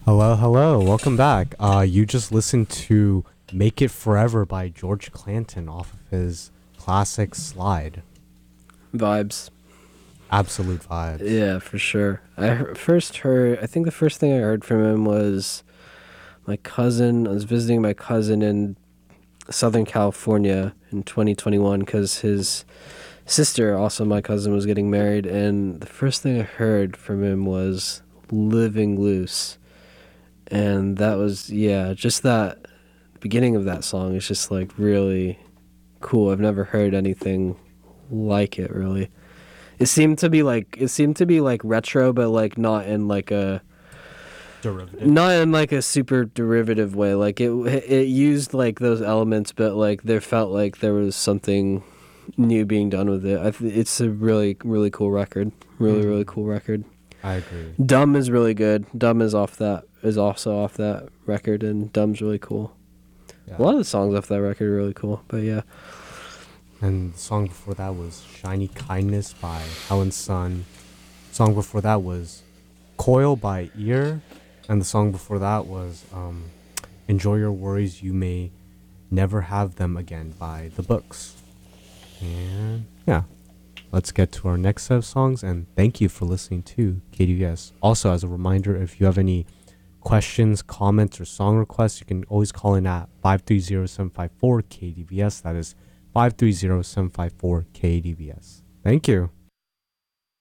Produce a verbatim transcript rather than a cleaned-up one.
Hello, hello. Welcome back. Uh, you just listened to Make It Forever by George Clanton off of his classic Slide. Vibes. Absolute vibes. Yeah, for sure. I he- first heard, I think the first thing I heard from him was my cousin. I was visiting my cousin in Southern California in twenty twenty-one because his sister, also my cousin, was getting married. And the first thing I heard from him was Living Loose. And that was, yeah, just that beginning of that song is just like really cool. I've never heard anything like it, really. It seemed to be like it seemed to be like retro, but like not in like a Derivative. not in like a super derivative way. Like it it used like those elements, but like there felt like there was something new being done with it. I th- it's a really really cool record. Really Mm. really cool record. I agree. Dumb is really good. Dumb is off that is also off that record, and Dumb's really cool. Yeah. A lot of the songs off that record are really cool. But yeah, And the song before that was Shiny Kindness by Helen Sun. Song before that was Coil by Ear. And the song before that was um, Enjoy Your Worries, You May Never Have Them Again by The Books. And yeah, let's get to our next set of songs. And thank you for listening to K D V S. Also, as a reminder, if you have any questions, comments, or song requests, you can always call in at five three zero, seven five four, K D V S. That is five three zero, seven five four, K D V S. Thank you.